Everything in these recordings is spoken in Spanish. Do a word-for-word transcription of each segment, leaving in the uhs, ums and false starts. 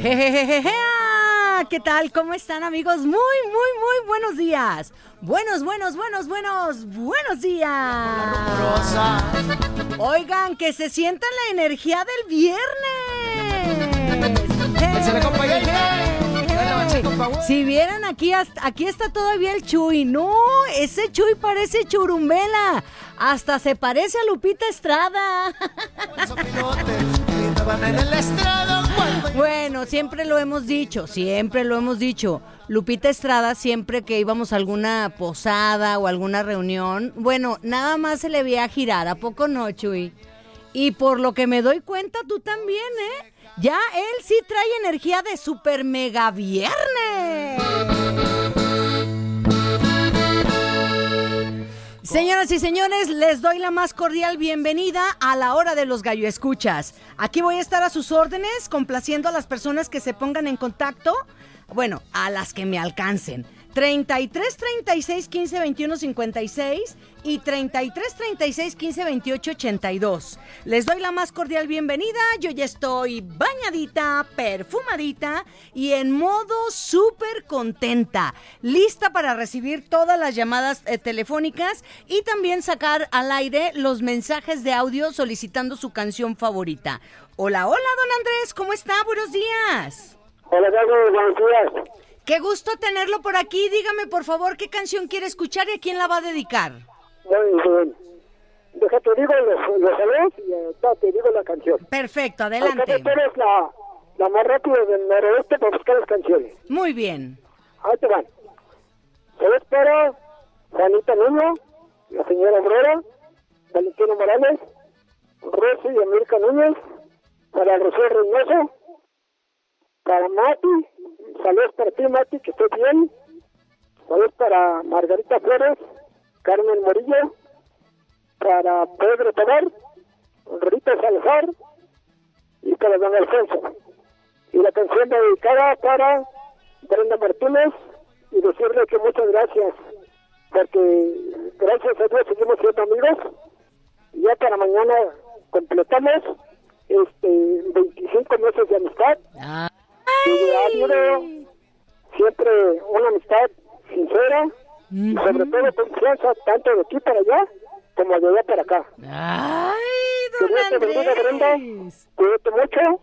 Jejejeje. ¿Qué tal? ¿Cómo están, amigos? Muy, muy, muy buenos días. Buenos, buenos, buenos, buenos, buenos días. Oigan, que se sienta la energía del viernes. Si vieran aquí, aquí está todavía el Chuy. No, ese Chuy parece Churumbela. Hasta se parece a Lupita Estrada. Bueno, siempre lo hemos dicho, siempre lo hemos dicho. Lupita Estrada, siempre que íbamos a alguna posada o alguna reunión, bueno, nada más se le veía girar, ¿a poco no, Chuy? Y por lo que me doy cuenta, tú también, ¿eh? Ya él sí trae energía de super mega viernes. Señoras y señores, les doy la más cordial bienvenida a la hora de los gallo escuchas. Aquí voy a estar a sus órdenes, complaciendo a las personas que se pongan en contacto, bueno, a las que me alcancen. treinta y tres, treinta y seis, quince, veintiuno, cincuenta y seis y treinta y tres, treinta y seis, quince, veintiocho, ochenta y dos. Les doy la más cordial bienvenida. Yo ya estoy bañadita, perfumadita y en modo súper contenta, lista para recibir todas las llamadas eh, telefónicas y también sacar al aire los mensajes de audio solicitando su canción favorita. Hola, hola, don Andrés, ¿cómo está? Buenos días. Hola, Gaby, buenos días. Qué gusto tenerlo por aquí. Dígame, por favor, ¿qué canción quiere escuchar y a quién la va a dedicar? Muy bien. Déjate, digo los, los saludos y ahorita te digo la canción. Perfecto, adelante. Acá tú eres la, la más rápida del noroeste para buscar las canciones. Muy bien. Ahí te van. Saludos para Juanita Niño, la señora Obrera, Valentino Morales, Rosy y América Núñez, para Rocío Reynoso, para Mati. Saludos para ti, Mati, que estés bien. Saludos para Margarita Flores, Carmen Morillo, para Pedro Tobar, Rita Salazar y para don Alfonso. Y la canción dedicada para Brenda Martínez y decirle que muchas gracias, porque gracias a Dios seguimos siendo amigos. Y ya para mañana completamos este veinticinco meses de amistad. Ah. Y ha habido siempre una amistad sincera, uh-huh. Y sobre todo confianza, tanto de aquí para allá como de allá para acá. ¡Ay, don que Dios te bendiga, Brenda, cuídate mucho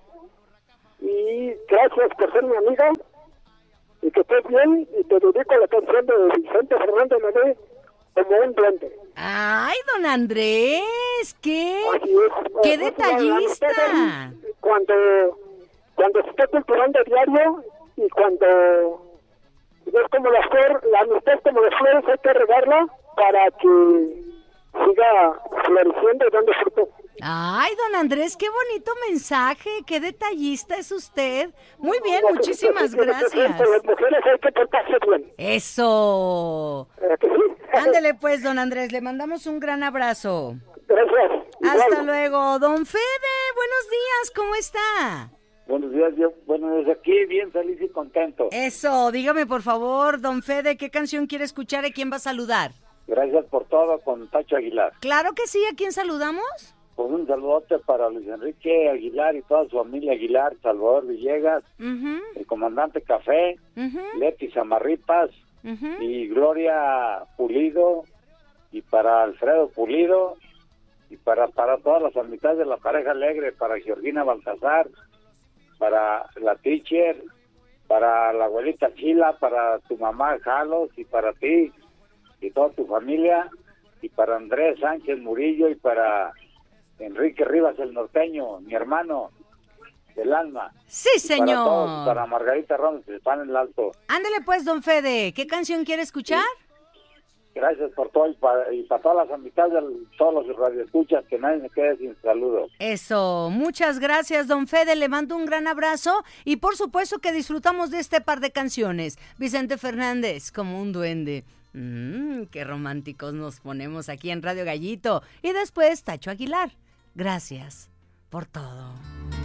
y gracias por ser mi amiga y que estés bien, y te dedico la canción de Vicente Fernández Medé, Como un duende. ¡Ay, don Andrés! ¡Qué, qué pues, detallista! Cuando... Cuando se está cultivando diario y cuando es como la flor, la amistad es como las flores, hay que regarla para que siga floreciendo y dando fruto. Ay, don Andrés, qué bonito mensaje, qué detallista es usted. Muy bien, no, muchísimas gracias. Las mujeres hay que portarse bien. Eso. Ándele pues, don Andrés, le mandamos un gran abrazo. Gracias. Hasta Igual. Luego. Don Fede, buenos días, ¿cómo está? Buenos días, yo, bueno, desde aquí bien feliz y contento. Eso, dígame por favor, don Fede, ¿qué canción quiere escuchar y quién va a saludar? Gracias por todo, con Tacho Aguilar. Claro que sí, ¿a quién saludamos? Pues un saludote para Luis Enrique Aguilar y toda su familia Aguilar, Salvador Villegas, uh-huh. El comandante Café, uh-huh. Leti Zamarripas, uh-huh. Y Gloria Pulido, y para Alfredo Pulido, y para, para todas las amistades de la pareja alegre, para Georgina Baltasar, para la teacher, para la abuelita Chila, para tu mamá Jalos y para ti y toda tu familia, y para Andrés Sánchez Murillo y para Enrique Rivas el norteño, mi hermano del alma. Sí, señor. Para, todos, para Margarita Ramos, que están en el alto. Ándele pues, don Fede, ¿qué canción quiere escuchar? Sí. Gracias por todo y para, y para todas las amistades de todos los radioescuchas, que nadie me quede sin saludos. Eso, muchas gracias, don Fede, le mando un gran abrazo y por supuesto que disfrutamos de este par de canciones. Vicente Fernández, Como un duende. Mmm, qué románticos nos ponemos aquí en Radio Gallito. Y después Tacho Aguilar. Gracias por todo.